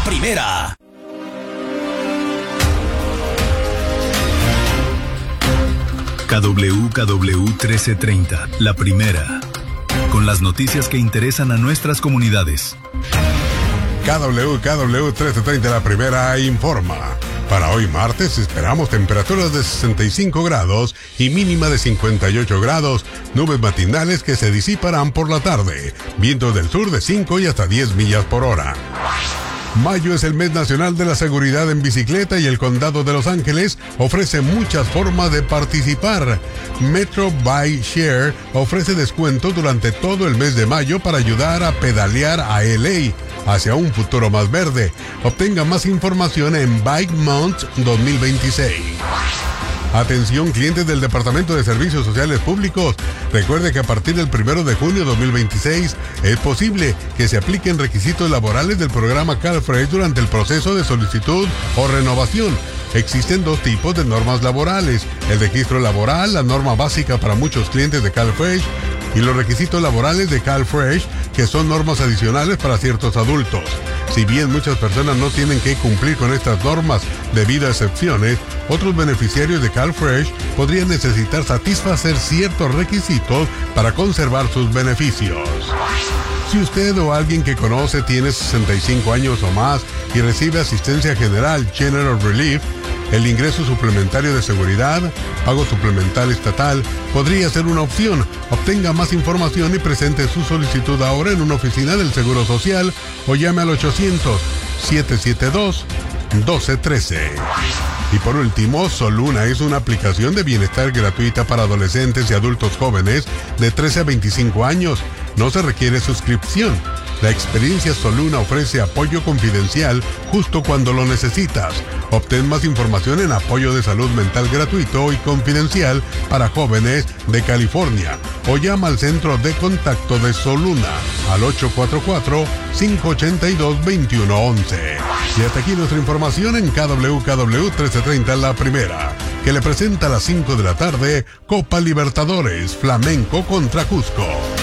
primera. KW 1330, la primera. Con las noticias que interesan a nuestras comunidades. KW 1330, la primera, informa. Para hoy martes esperamos temperaturas de 65 grados y mínima de 58 grados, nubes matinales que se disiparán por la tarde, vientos del sur de 5 y hasta 10 millas por hora. Mayo es el mes nacional de la seguridad en bicicleta y el condado de Los Ángeles ofrece muchas formas de participar. Metro Bike Share ofrece descuentos durante todo el mes de mayo para ayudar a pedalear a LA hacia un futuro más verde. Obtenga más información en Bike Month 2026. Atención, clientes del Departamento de Servicios Sociales Públicos. Recuerde que a partir del 1 de junio de 2026 es posible que se apliquen requisitos laborales del programa CalFresh durante el proceso de solicitud o renovación. Existen dos tipos de normas laborales: el registro laboral, la norma básica para muchos clientes de CalFresh, y los requisitos laborales de CalFresh, que son normas adicionales para ciertos adultos. Si bien muchas personas no tienen que cumplir con estas normas debido a excepciones, otros beneficiarios de CalFresh podrían necesitar satisfacer ciertos requisitos para conservar sus beneficios. Si usted o alguien que conoce tiene 65 años o más y recibe asistencia general General Relief, el ingreso suplementario de seguridad, pago suplementario estatal, podría ser una opción. Obtenga más información y presente su solicitud ahora en una oficina del Seguro Social o llame al 800-772-1213. Y por último, Soluna es una aplicación de bienestar gratuita para adolescentes y adultos jóvenes de 13 a 25 años. No se requiere suscripción. La experiencia Soluna ofrece apoyo confidencial justo cuando lo necesitas. Obtén más información en apoyo de salud mental gratuito y confidencial para jóvenes de California o llama al centro de contacto de Soluna al 844-582-2111. Y hasta aquí nuestra información en KW 1330, la primera, que le presenta a las 5 de la tarde Copa Libertadores, Flamenco contra Cusco.